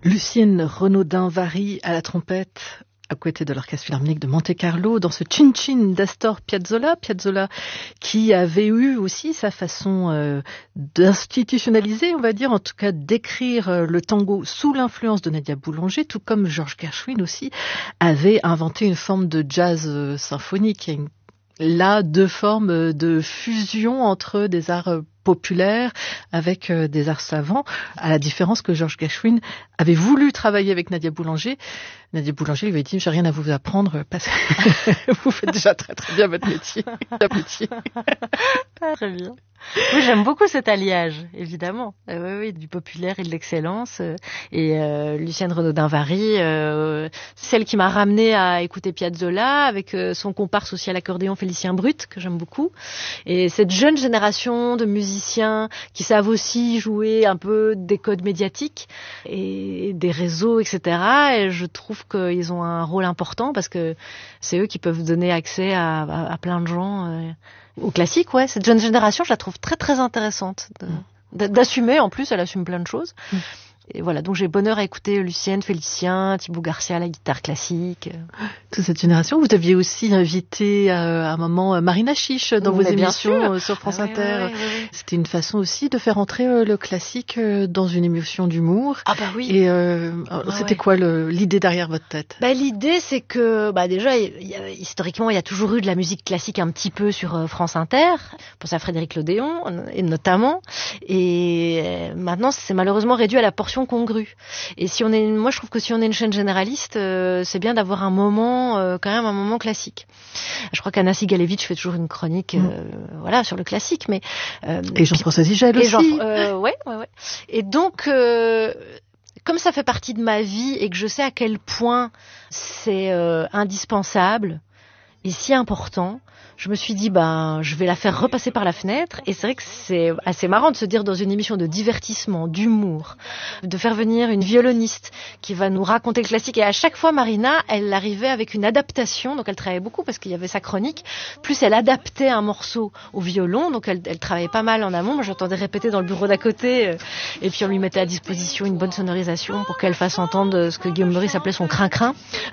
Lucienne Renaudin-Vary à la trompette, à côté de l'Orchestre Philharmonique de Monte-Carlo, dans ce Chin Chin d'Astor Piazzolla. Piazzolla qui avait eu aussi sa façon d'institutionnaliser, on va dire, en tout cas d'écrire le tango sous l'influence de Nadia Boulanger, tout comme Georges Gershwin aussi avait inventé une forme de jazz symphonique. Il y a là deux formes de fusion entre des arts populaires avec des arts savants, à la différence que Georges Gershwin avait voulu travailler avec Nadia Boulanger. Nadia Boulanger lui avait dit « J'ai rien à vous apprendre parce que vous faites déjà très très bien votre métier. » Très bien. Oui, j'aime beaucoup cet alliage, évidemment. Oui, du populaire et de l'excellence. Et Lucienne Renaudin-Vary, celle qui m'a ramenée à écouter Piazzolla, avec son comparse aussi à l'accordéon Félicien Brut, que j'aime beaucoup. Et cette jeune génération de musiciens qui savent aussi jouer un peu des codes médiatiques et des réseaux, etc. Et je trouve qu'ils ont un rôle important parce que c'est eux qui peuvent donner accès à plein de gens au classique. Ouais, cette jeune génération, je la trouve très très intéressante d'assumer. En plus, elle assume plein de choses. Et voilà, donc j'ai bonheur à écouter Lucienne, Félicien, Thibaut Garcia à la guitare classique. Toute cette génération. Vous aviez aussi invité à un moment Marina Chiche dans vos émissions sur France Inter. Oui. C'était une façon aussi de faire entrer le classique dans une émission d'humour. Ah bah oui. Et c'était quoi l'idée derrière votre tête? L'idée, c'est que déjà, historiquement, il y a toujours eu de la musique classique un petit peu sur France Inter. Je pense à Frédéric Lodéon, et notamment. Et maintenant, c'est malheureusement réduit à la portion congrue. Et moi je trouve que si on est une chaîne généraliste, c'est bien d'avoir un moment, quand même un moment classique. Je crois qu'Anna Sigalevitch fait toujours une chronique, sur le classique, mais et Jean-François Zigel aussi. Ouais. Et donc, comme ça fait partie de ma vie et que je sais à quel point c'est indispensable et si important, je me suis dit, je vais la faire repasser par la fenêtre. Et c'est vrai que c'est assez marrant de se dire dans une émission de divertissement, d'humour, de faire venir une violoniste qui va nous raconter le classique. Et à chaque fois, Marina, elle arrivait avec une adaptation. Donc elle travaillait beaucoup parce qu'il y avait sa chronique. Plus elle adaptait un morceau au violon. Donc elle travaillait pas mal en amont. Moi, j'entendais répéter dans le bureau d'à côté. Et puis on lui mettait à disposition une bonne sonorisation pour qu'elle fasse entendre ce que Guillaume Meurice appelait son crin-crin.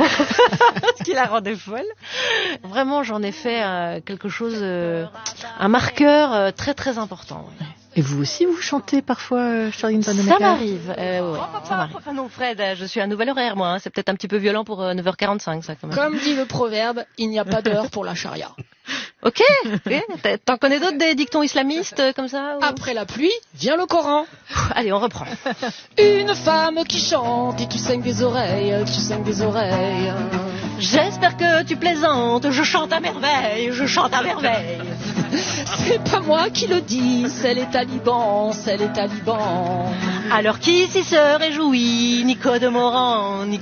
Ce qui la rendait folle. Vraiment, j'en ai fait quelque chose, un marqueur très très important. Ouais. Et vous aussi, vous chantez parfois Charline Vanhoenacker? Ça m'arrive, ça m'arrive. Non Fred, je suis à un nouvel horaire moi, c'est peut-être un petit peu violent pour 9h45 ça quand même. Comme dit le proverbe, il n'y a pas d'heure pour la charia. Ok. T'en connais d'autres des dictons islamistes comme ça ou... Après la pluie, vient le Coran. Allez, on reprend. Une femme qui chante et tu saignes des oreilles, J'espère que tu plaisantes, je chante à merveille. C'est pas moi qui le dis, c'est les talibans. Alors qui s'y se réjouit, Nico de Moran,